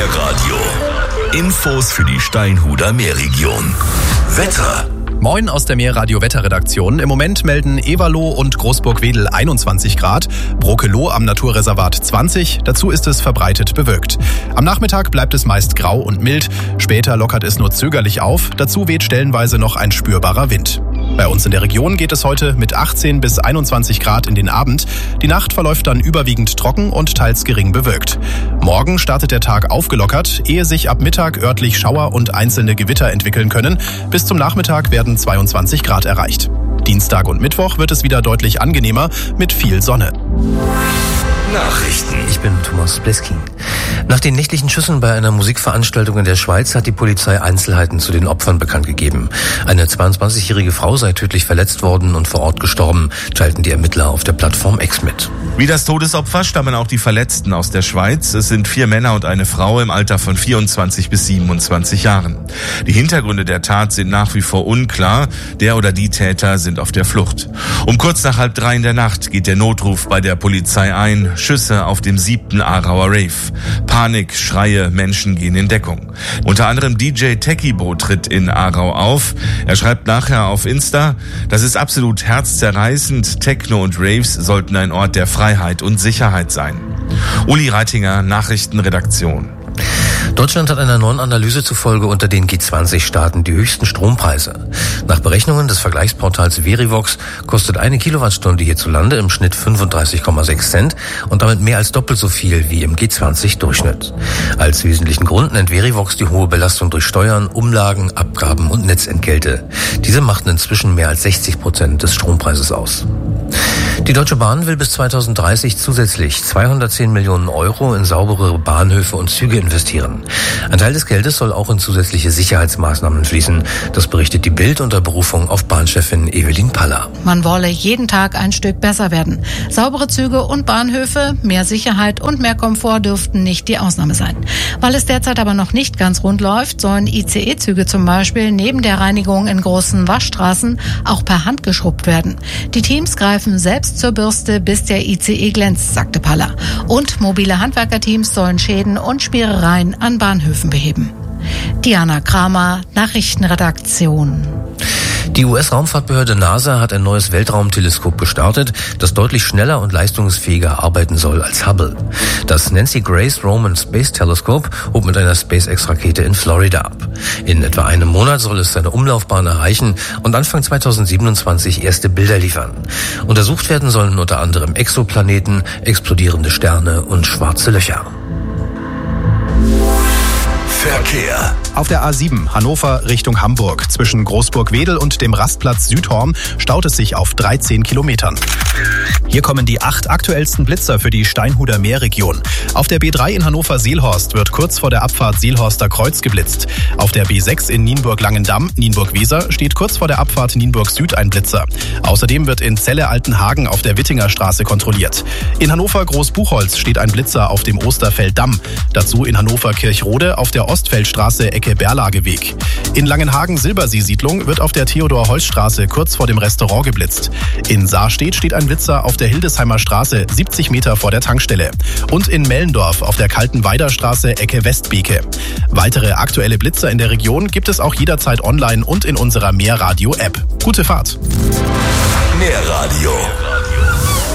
Meerradio. Infos für die Steinhuder Meerregion. Wetter. Moin aus der Meerradio-Wetterredaktion. Im Moment melden Everloh und Großburg-Wedel 21 Grad, Brokeloh am Naturreservat 20, dazu ist es verbreitet bewölkt. Am Nachmittag bleibt es meist grau und mild, später lockert es nur zögerlich auf, dazu weht stellenweise noch ein spürbarer Wind. Bei uns in der Region geht es heute mit 18 bis 21 Grad in den Abend. Die Nacht verläuft dann überwiegend trocken und teils gering bewölkt. Morgen startet der Tag aufgelockert, ehe sich ab Mittag örtlich Schauer und einzelne Gewitter entwickeln können. Bis zum Nachmittag werden 22 Grad erreicht. Dienstag und Mittwoch wird es wieder deutlich angenehmer mit viel Sonne. Nachrichten. Ich bin Thomas Bleskin. Nach den nächtlichen Schüssen bei einer Musikveranstaltung in der Schweiz hat die Polizei Einzelheiten zu den Opfern bekannt gegeben. Eine 22-jährige Frau sei tödlich verletzt worden und vor Ort gestorben, teilten die Ermittler auf der Plattform X mit. Wie das Todesopfer stammen auch die Verletzten aus der Schweiz. Es sind 4 Männer und eine Frau im Alter von 24 bis 27 Jahren. Die Hintergründe der Tat sind nach wie vor unklar. Der oder die Täter sind auf der Flucht. Um kurz nach 2:30 in der Nacht geht der Notruf bei der Polizei ein. Schüsse auf dem 7. Aarauer Rave. Panik, Schreie, Menschen gehen in Deckung. Unter anderem DJ Techibo tritt in Aarau auf. Er schreibt nachher auf Insta: Das ist absolut herzzerreißend. Techno und Raves sollten ein Ort der Freiheit und Sicherheit sein. Uli Reitinger, Nachrichtenredaktion. Deutschland hat einer neuen Analyse zufolge unter den G20-Staaten die höchsten Strompreise. Nach Berechnungen des Vergleichsportals Verivox kostet eine Kilowattstunde hierzulande im Schnitt 35,6 Cent und damit mehr als doppelt so viel wie im G20-Durchschnitt. Als wesentlichen Grund nennt Verivox die hohe Belastung durch Steuern, Umlagen, Abgaben und Netzentgelte. Diese machten inzwischen mehr als 60% des Strompreises aus. Die Deutsche Bahn will bis 2030 zusätzlich 210 Millionen Euro in saubere Bahnhöfe und Züge investieren. Ein Teil des Geldes soll auch in zusätzliche Sicherheitsmaßnahmen fließen. Das berichtet die Bild unter Berufung auf Bahnchefin Evelyn Paller. Man wolle jeden Tag ein Stück besser werden. Saubere Züge und Bahnhöfe, mehr Sicherheit und mehr Komfort dürften nicht die Ausnahme sein. Weil es derzeit aber noch nicht ganz rund läuft, sollen ICE-Züge zum Beispiel neben der Reinigung in großen Waschstraßen auch per Hand geschrubbt werden. Die Teams greifen selbst zur Bürste, bis der ICE glänzt, sagte Paller. Und mobile Handwerkerteams sollen Schäden und Spierereien an Bahnhöfen beheben. Diana Kramer, Nachrichtenredaktion. Die US-Raumfahrtbehörde NASA hat ein neues Weltraumteleskop gestartet, das deutlich schneller und leistungsfähiger arbeiten soll als Hubble. Das Nancy Grace Roman Space Telescope hob mit einer SpaceX-Rakete in Florida ab. In etwa einem Monat soll es seine Umlaufbahn erreichen und Anfang 2027 erste Bilder liefern. Untersucht werden sollen unter anderem Exoplaneten, explodierende Sterne und schwarze Löcher. Verkehr. Auf der A7 Hannover Richtung Hamburg zwischen Großburg-Wedel und dem Rastplatz Südhorn staut es sich auf 13 Kilometern. Hier kommen die 8 aktuellsten Blitzer für die Steinhuder Meerregion. Auf der B3 in Hannover-Seelhorst wird kurz vor der Abfahrt Seelhorster Kreuz geblitzt. Auf der B6 in Nienburg-Langendamm, Nienburg-Weser, steht kurz vor der Abfahrt Nienburg-Süd ein Blitzer. Außerdem wird in Celle-Altenhagen auf der Wittinger Straße kontrolliert. In Hannover-Großbuchholz steht ein Blitzer auf dem Osterfelddamm. Dazu in Hannover-Kirchrode auf der Ostfeldstraße Ecke Berlageweg. In Langenhagen-Silbersee-Siedlung wird auf der Theodor-Holz-Straße kurz vor dem Restaurant geblitzt. In Saarstedt steht ein Blitzer auf der Hildesheimer Straße 70 Meter vor der Tankstelle. Und in Mellendorf auf der Kaltenweider Straße Ecke Westbeke. Weitere aktuelle Blitzer in der Region gibt es auch jederzeit online und in unserer Meerradio-App. Gute Fahrt! Meerradio.